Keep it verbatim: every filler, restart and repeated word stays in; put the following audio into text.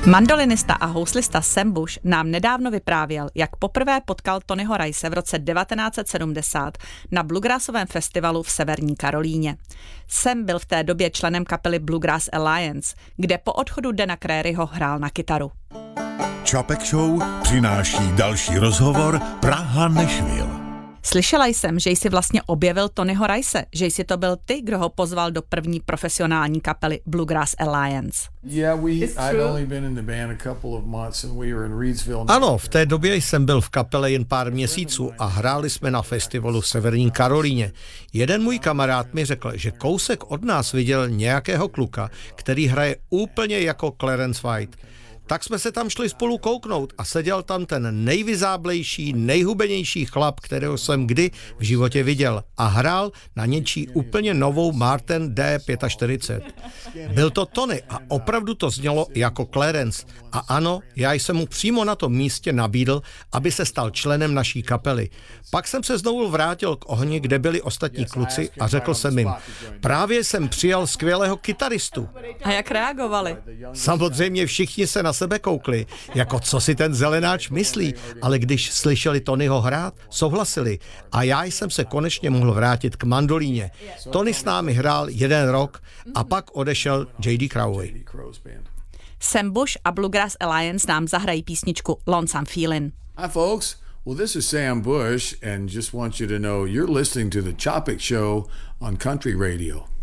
Mandolinista a houslista Sam Bush nám nedávno vyprávěl, jak poprvé potkal Tonyho Rice v roce devatenáct set sedmdesát na bluegrassovém festivalu v Severní Karolíně. Sam byl v té době členem kapely Bluegrass Alliance, kde po odchodu Dana Craryho hrál na kytaru. Čapek Show přináší další rozhovor Praha Nashville. Slyšela jsem, že jsi vlastně objevil Tonyho Rice, že jsi to byl ty, kdo ho pozval do první profesionální kapely Bluegrass Alliance. Ano, v té době jsem byl v kapele jen pár měsíců a hráli jsme na festivalu v Severní Karolíně. Jeden můj kamarád mi řekl, že kousek od nás viděl nějakého kluka, který hraje úplně jako Clarence White. Tak jsme se tam šli spolu kouknout a seděl tam ten nejvyzáblejší, nejhubenější chlap, kterého jsem kdy v životě viděl a hrál na něčí úplně novou Martin D čtyřicet pět. Byl to Tony a opravdu to znělo jako Clarence. A ano, já jsem mu přímo na tom místě nabídl, aby se stal členem naší kapely. Pak jsem se znovu vrátil k ohni, kde byli ostatní kluci a řekl jsem jim, právě jsem přijal skvělého kytaristu. A jak reagovali? Samozřejmě všichni se na sebe koukli, jako co si ten zelenáč myslí, ale když slyšeli Tonyho hrát, souhlasili a já jsem se konečně mohl vrátit k mandolíně. Tony s námi hrál jeden rok a pak odešel J D Crowley. Sam Bush a Bluegrass Alliance nám zahrají písničku Lonesome Feelin'. Hi folks, well this is Sam Bush and just want you to know you're listening to the Chopik Show on Country Radio.